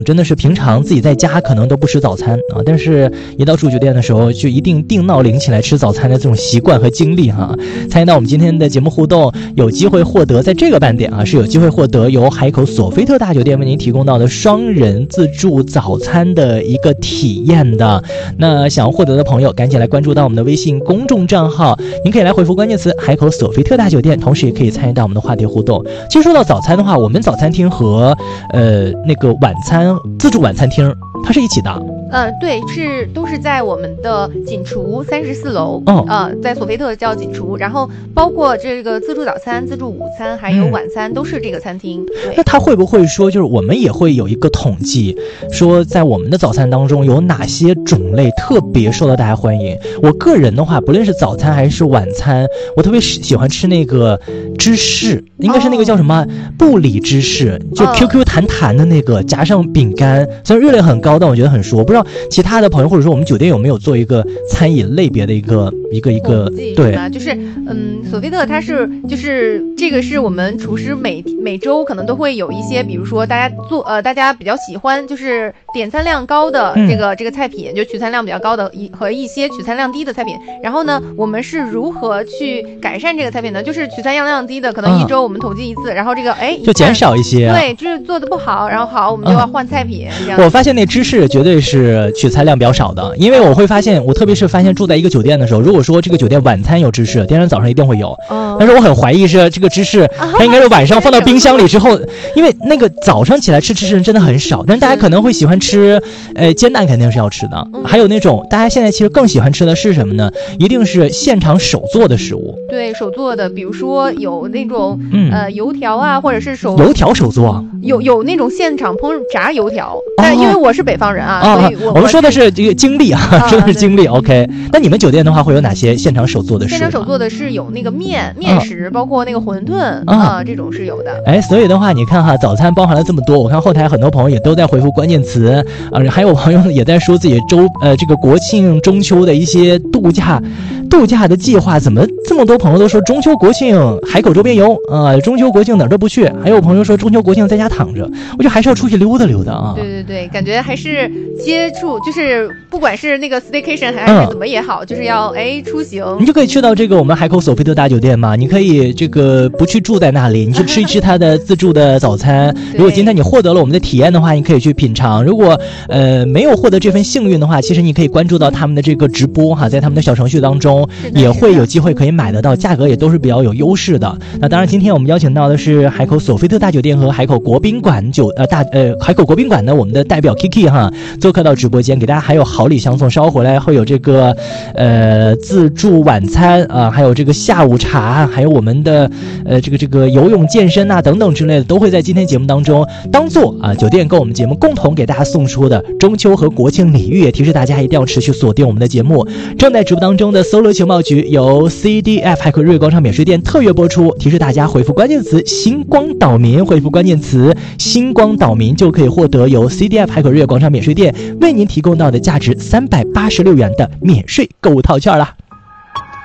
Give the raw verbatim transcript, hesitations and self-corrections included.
真的是平常自己在家可能都不吃早餐啊，但是一到住酒店的时候就一定定闹铃起来吃早餐的这种习惯和经历哈。参与到我们今天的节目互动，有机会获得在这个半点啊是有机会获得由海口索菲特大酒店为您提供到的双人自助早餐的一个体验的。那想要获得的朋友赶紧来关注到我们的微信公众账号，您可以来回复关键词海口索菲特大酒店，同时也可以参与到我们的话题互动。其实说到早餐的话，我们早餐厅和呃那个晚餐自助晚餐厅它是一起的。 呃，对，是都是在我们的锦厨三十四楼， 哦， 呃，在索菲特叫锦厨，然后包括这个自助早餐、自助午餐还有晚餐、嗯、都是这个餐厅。对， 那他会不会说，就是我们也会有一个统计，说在我们的早餐当中有哪些种类特别受到大家欢迎？我个人的话，不论是早餐还是晚餐，我特别喜欢吃那个芝士，应该是那个叫什么、哦、布里芝士，就 Q Q 弹弹的那个，加上饼干，虽然热量很高，但我觉得很说，不知道其他的朋友或者说我们酒店有没有做一个餐饮类别的一个一个一个对， 就是嗯，索菲特它是就是这个是我们厨师每每周可能都会有一些，比如说大家做呃大家比较喜欢就是点餐量高的这个、嗯、这个菜品，就取餐量比较高的一和一些取餐量低的菜品。然后呢，我们是如何去改善这个菜品呢？就是取餐量量低的，可能一周我们统计一次，嗯、然后这个哎就减少一些、啊， 对，就是做的不好，然后好我们就要换菜品。嗯、这样我发现那芝士绝对是取餐量比较少的，因为我会发现，我特别是发现住在一个酒店的时候，如果说这个酒店晚餐有芝士，第二天早上一定会有。哦、但是我很怀疑是这个芝士，它应该是晚上放到冰箱里之后，因为那个早上起来吃芝士人真的很少，但是大家可能会喜欢吃，呃，煎蛋肯定是要吃的，嗯、还有那种大家现在其实更喜欢吃的是什么呢？一定是现场手做的食物。 对，手做的，比如说有那种、嗯、呃油条啊，或者是手油条手做， 有有那种现场烹炸油条。但因为我是北方人啊， 哦、 所以我我们说的是这个经历啊，啊说的是经历。OK， 那你们酒店的话会有哪些现场手做的食物？ 现场手做的是有那个面面食，啊、包括那个馄饨啊、啊，这种是有的。 哎，所以的话，你看哈，早餐包含了这么多，我看后台很多朋友也都在回复关键词啊，还有朋友也在说自己周呃这个国庆中秋的一些度假度假的计划。怎么这么多朋友都说中秋国庆海口周边游啊，中秋国庆哪儿都不去？还有朋友说中秋国庆在家躺着，我觉得还是要出去溜达溜达啊。 对对对，感觉还是接触，就是不管是那个 staycation 还是怎么也好，嗯、就是要哎出行， 你就可以去到这个我们海口索菲特大酒店嘛，你可以这个不去住在那里，你去吃一吃它的自助的早餐。如果今天你获得了我们的体验的话，你可以去品尝。如果呃没有获得这份幸运的话，其实你可以关注到他们的这个直播哈，在他们的小程序当中也会有机会可以买得到，价格也都是比较有优势的。那当然，今天我们邀请到的是海口索菲特大酒店和海口国宾馆酒呃大呃海口国宾馆的我们的代表 Kiki 哈，做客到直播间，给大家还有好礼相送。稍后回来会有这个呃自助晚餐啊、呃，还有这个下午茶，还有我们的呃这个这个游泳健身啊等等之类的，都会在今天节目当中当做啊酒店跟我们节目共同给大家送出的中秋和国庆礼遇。也提示大家一定要持续锁定我们的节目。正在直播当中的搜罗情报局由 C D F 海口日月广场免税店特约播出，提示大家回复关键词星光岛民，回复关键词星光岛民就可以获得由 C D F 海口日月广场免税店为您提供到的价值三百八十六元的免税购物套券了。